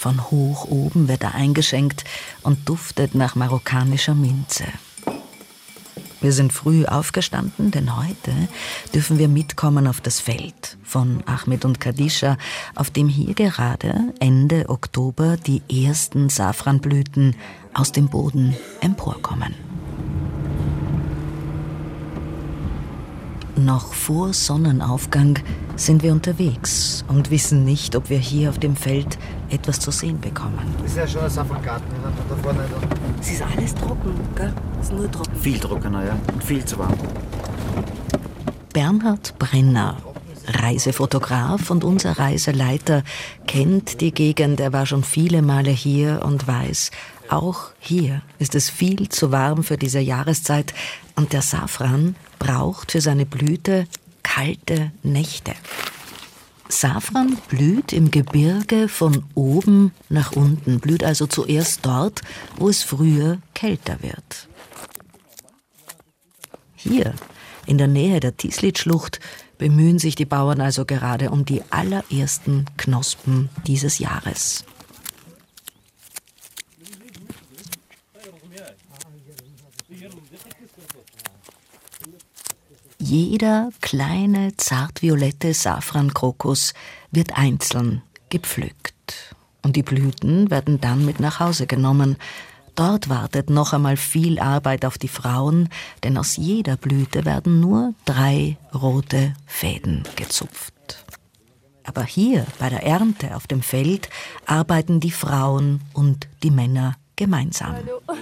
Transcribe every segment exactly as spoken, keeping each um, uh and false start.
Von hoch oben wird er eingeschenkt und duftet nach marokkanischer Minze. Wir sind früh aufgestanden, denn heute dürfen wir mitkommen auf das Feld von Ahmed und Khadija, auf dem hier gerade Ende Oktober die ersten Safranblüten aus dem Boden emporkommen. Noch vor Sonnenaufgang sind wir unterwegs und wissen nicht, ob wir hier auf dem Feld etwas zu sehen bekommen. Das ist ja schon ein Safrangarten. Da vorne da. Es ist alles trocken, gell? Es ist nur trocken. Viel trockener, ja. Und viel zu warm. Bernhard Brenner, Reisefotograf und unser Reiseleiter, kennt die Gegend. Er war schon viele Male hier und weiß, auch hier ist es viel zu warm für diese Jahreszeit. Und der Safran braucht für seine Blüte kalte Nächte. Safran blüht im Gebirge von oben nach unten, blüht also zuerst dort, wo es früher kälter wird. Hier, in der Nähe der Tislitschlucht, bemühen sich die Bauern also gerade um die allerersten Knospen dieses Jahres. Jeder kleine, zartviolette Safrankrokus wird einzeln gepflückt. Und die Blüten werden dann mit nach Hause genommen. Dort wartet noch einmal viel Arbeit auf die Frauen, denn aus jeder Blüte werden nur drei rote Fäden gezupft. Aber hier bei der Ernte auf dem Feld arbeiten die Frauen und die Männer gemeinsam.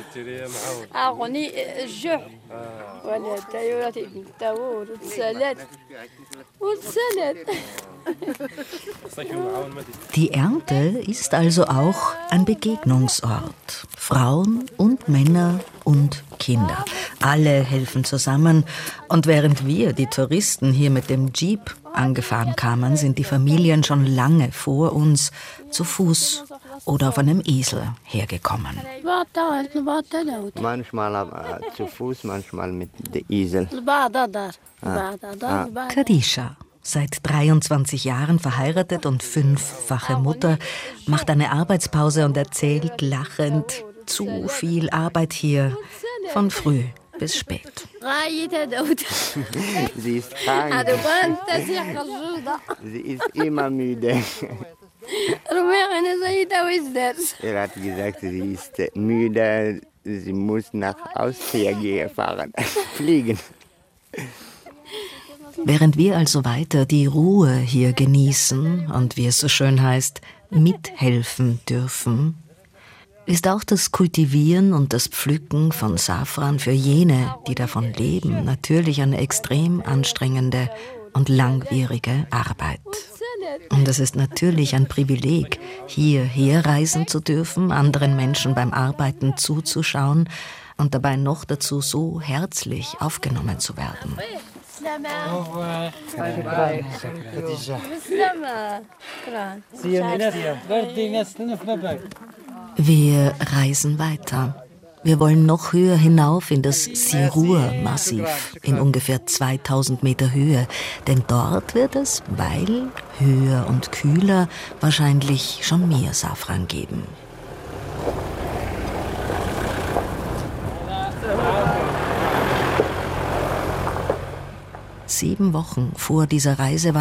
Die Ernte ist also auch ein Begegnungsort. Frauen und Männer und Kinder. Alle helfen zusammen. Und während wir, die Touristen, hier mit dem Jeep angefahren kamen, sind die Familien schon lange vor uns zu Fuß oder auf einem Esel hergekommen. Manchmal äh, zu Fuß, manchmal mit dem Esel. Ah. Ah. Khadija, seit dreiundzwanzig Jahren verheiratet und fünffache Mutter, macht eine Arbeitspause und erzählt lachend, zu viel Arbeit hier, von früh bis spät. Sie ist krank. Sie ist immer müde. Er hat gesagt, sie ist müde, sie muss nach Austria fahren, fliegen. Während wir also weiter die Ruhe hier genießen und, wie es so schön heißt, mithelfen dürfen, ist auch das Kultivieren und das Pflücken von Safran für jene, die davon leben, natürlich eine extrem anstrengende und langwierige Arbeit. Und es ist natürlich ein Privileg, hierher reisen zu dürfen, anderen Menschen beim Arbeiten zuzuschauen und dabei noch dazu so herzlich aufgenommen zu werden. Wir reisen weiter. Wir wollen noch höher hinauf in das Sirur-Massiv, in ungefähr zweitausend Meter Höhe. Denn dort wird es, weil höher und kühler, wahrscheinlich schon mehr Safran geben. Sieben Wochen vor dieser Reise war